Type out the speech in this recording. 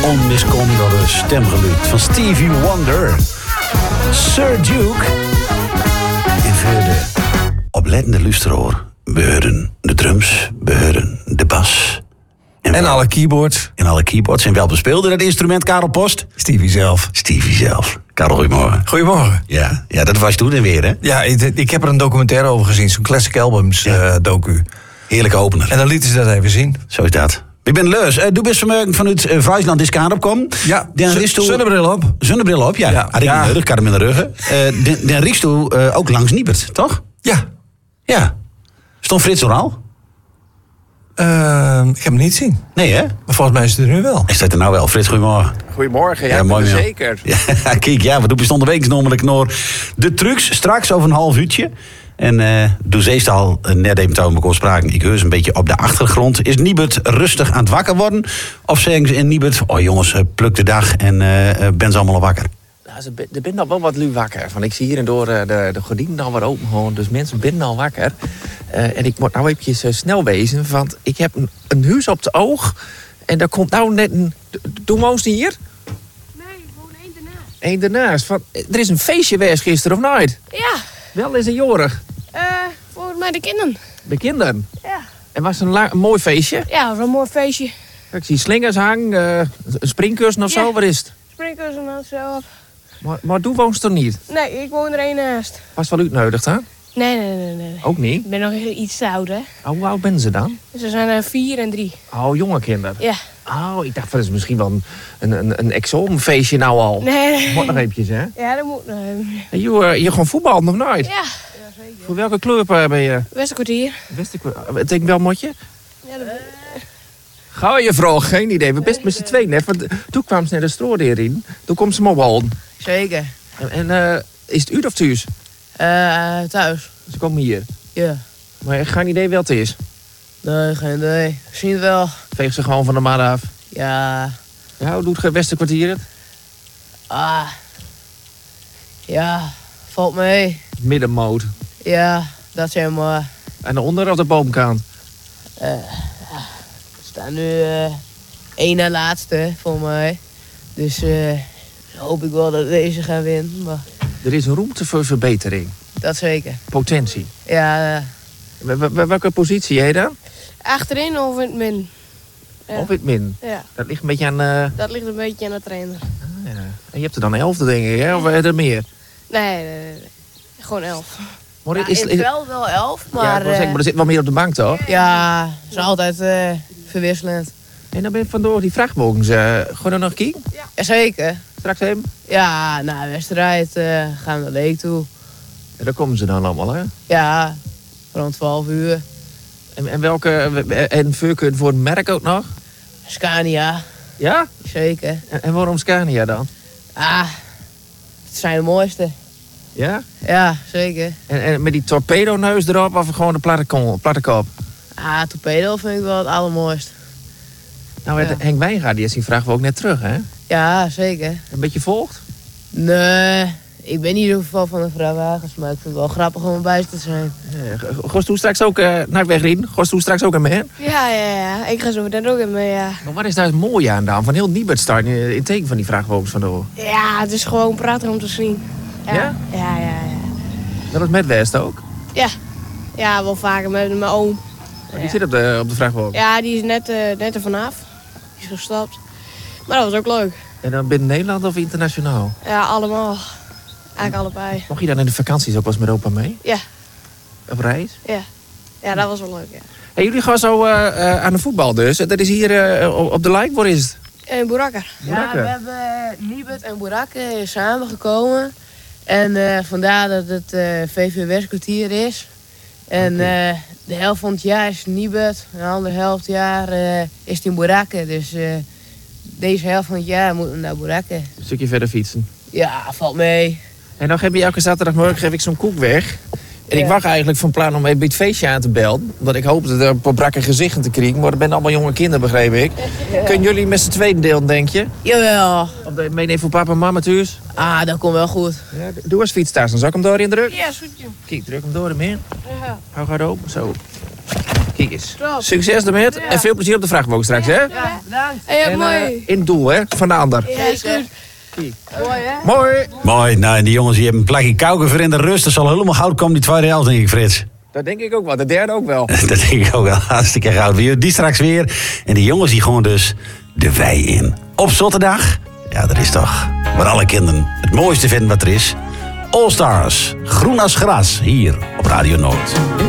onmiskenbare stemgeluid van Stevie Wonder. Sir Duke. En voor de oplettende luisteraar beheren de drums, beheren de bas. En alle keyboards. En alle keyboards. En wel bespeelde dat instrument, Karel Post? Stevie zelf. Stevie zelf. Karel, goedemorgen. Goedemorgen. Ja, dat was toen en weer, hè? Ja, ik heb er een documentaire over gezien. Zo'n Classic Albums docu. Heerlijke opener. En dan lieten ze dat even zien. Zo is dat. Ik ben leus. Doe best vanuit Friesland is kaart opkomen. Ja, zonnebril op. Zonnebril op, ja. Had ik niet nodig, ik had hem in de ruggen. Dan riekst u ook langs Niebert, toch? Ja. Ja. Stond Frits er al? Ik heb hem niet zien. Nee, hè? Maar volgens mij is het er nu wel. Is dat er nou wel? Frits, goedemorgen. Goedemorgen, Ja, mooi, man. zeker. Ja, kijk, ja, wat doe je stond de week namelijk naar de trucks straks over een half uurtje. En doe ze al net even met elkaar spraken. Ik hoor ze een beetje op de achtergrond. Is Niebert rustig aan het wakker worden? Of zeggen ze in Niebert, oh jongens, pluk de dag en ben ze allemaal al wakker? Nou, er bent nog wel wat lu wakker. Van, ik zie hier en door de gordijnen al wat open gewoon. Dus mensen zijn al wakker. En ik moet nou eventjes snel wezen. Want ik heb een huis op het oog. En daar komt nou net een... Doe woonst hier? Nee, gewoon één daarnaast. Eén daarnaast. Van, er is een feestje geweest gisteren of nooit? Ja, Wel is een jorig. volgens mij de kinderen. De kinderen. Ja. En was het een mooi feestje? Ja, dat was een mooi feestje. Ik zie slingers hangen, een springkussen of Ja. zo. Wat is het? Springkussen en zo. Maar doe woonst er niet? Nee, ik woon er één naast. Was wel uitnodigd, hè? Nee. Ook niet? Ik ben nog iets te oud, hè. Hoe oud ben ze dan? Ze zijn 4 en 3. Oh, jonge kinderen. Ja. Oh, ik dacht, dat is misschien wel een examenfeestje nou al. Nee. Moet nog eventjes, hè? Ja, dat moet nog. En je gewoon voetbal nog nooit? Ja. Voor welke club ben je? Westerkwartier. Ik denk wel, motje? Ja, dat... Ga je vragen? Geen idee. We best met z'n tweeën, hè? Want toen kwam ze naar de stroodeur in. Toen komt ze maar wel. Zeker. En is het uit of thuis? Thuis. Ze komen hier. Ja. Maar je hebt geen idee wat het is. Nee, geen idee. Misschien het wel. Veeg ze gewoon van de mat af. Ja. Ja, hoe doet het Westerkwartier het? Ja, valt mee. Middenmoot. Ja, dat zijn maar. En de onder- of de boomkant? We staan nu één na laatste, voor mij. Dus hoop ik wel dat deze gaan winnen. Maar Er is ruimte voor verbetering. dat zeker. Potentie. Ja, Welke positie jij dan? achterin of in het min. Ja. Of in het min? Ja, Dat ligt een beetje aan... dat ligt een beetje aan de trainer. Ja. En je hebt er dan 11, denk ik, hè? Of er meer? Nee. Gewoon 11. Maar Ja, in het veld wel 11, ja, maar... ik wil zeggen, maar er zit wel meer op de bank, toch? ja, het is altijd verwisselend. En dan ben je vandoor die vrachtwagens. Gewoon er nog kijken? Jazeker. Straks hem? Ja, na de wedstrijd gaan we naar de Leek toe. En daar komen ze dan allemaal, hè? Ja, rond 12 uur. En welke... En vuurkeur voor het merk ook nog? Scania, Ja? zeker. En waarom Scania dan? Het zijn de mooiste. Ja? Ja, zeker. En met die torpedoneus erop of gewoon de platte kop? Torpedo vind ik wel het allermooist. Nou, Ja. Henk Wijngaard, die vragen we ook net terug, hè? Ja, zeker. Een beetje volgt? Nee, ik ben niet zo van de vrachtwagens, maar ik vind het wel grappig om erbij te zijn. Gost toen straks ook naar Wegrin? Gost toen straks ook aan mee? Ja. Ik ga zo meteen ook in mee, ja. Maar wat is daar het mooie aan dan? Van heel Niebert staan in teken van die vrachtwagens vandoor. Ja, het is gewoon prachtig om te zien. Ja? Ja. Dat is met West ook. Ja, wel vaker met mijn oom. Die zit op de vrachtwagen. Ja, die is net er vanaf. Die is gestapt. Maar dat was ook leuk. En dan binnen Nederland of internationaal? Ja, allemaal. Eigenlijk allebei. Mocht je dan in de vakanties ook wel eens met opa mee? Ja. Op reis? Ja, dat was wel leuk, ja. Hey, jullie gaan zo aan de voetbal dus. Dat is hier op de Lijk. Waar is het? En Boerakker. Ja, Boerakker. we hebben Niebert en Boerakker samengekomen. En vandaar dat het VV Westkwartier is. En de helft van het jaar is Niebert. En de andere helft jaar is het in Boerakker. Dus deze helft van het jaar moeten we naar Boerakker. Een stukje verder fietsen. Ja, valt mee. En dan geef je elke zaterdagmorgen geef ik zo'n koek weg. En ik Ja. wacht eigenlijk van plan om even bij het feestje aan te bellen. Want ik hoopte er een paar brakke gezichten te krijgen. Maar er zijn allemaal jonge kinderen, begreep ik. Kunnen jullie met z'n tweeën delen, denk je? Jawel. Of meenemen voor papa en mama thuis? Dat komt wel goed. Ja, doe eens fietstas, dan zal ik hem doorin drukken. Ja, is goed, joh. Kijk, druk hem door hem in. Ja. Hou gaat open, zo. Kijk eens. Top. Succes ermee en veel plezier op de vrachtwagen straks, hè? Ja, bedankt. Hey, En, mooi. in het doel, hè, van de ander. Ja, is goed. Mooi, hè? Mooi. Mooi. Nou, en die jongens die hebben een plakje kauken voor in de rust. Dat zal helemaal goud komen, die tweede helft, denk ik, Frits. Dat denk ik ook wel. De derde ook wel. Dat denk ik ook wel. Hartstikke goud. Die straks weer. En die jongens die gewoon dus de wei in. Op zondag. Ja, dat is toch waar alle kinderen het mooiste vinden wat er is. All Stars. Groen als gras. Hier op Radio Noord.